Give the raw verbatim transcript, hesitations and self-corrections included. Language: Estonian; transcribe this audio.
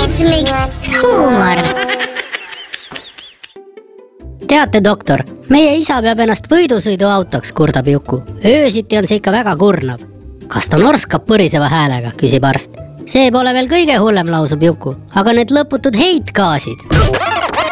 Miks huumor? Teate, doktor, meie isa peab ennast võidusõiduautoks, kurdab Juku. Öösiti on see ikka väga kurnav. Kas ta norskab põriseva häälega, küsib arst. See pole veel kõige hullem, lausub Juku, aga need lõputud heitgaasid.